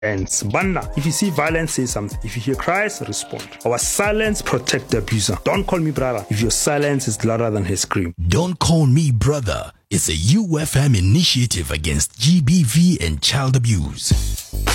ends. Banna, if you see violence, say something. If you hear cries, respond. Our silence protect the abuser. Don't call me brother if your silence is louder than his scream. Don't Call Me Brother is a UFM initiative against GBV and child abuse.